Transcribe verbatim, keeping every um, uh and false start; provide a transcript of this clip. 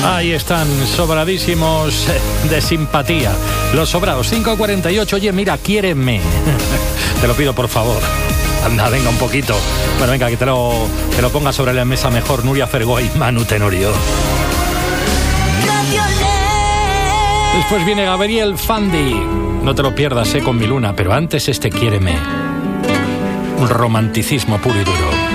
Ahí están, sobradísimos de simpatía. Los sobrados, cinco cuarenta y ocho. Oye, mira, quiéreme. Te lo pido, por favor. Anda, venga un poquito. Bueno, venga, que te lo, te lo ponga sobre la mesa mejor Nuria Fergó y Manu Tenorio. Después viene Gabriel Fandi. No te lo pierdas, eh, con mi luna. Pero antes este quiéreme. Un romanticismo puro y duro.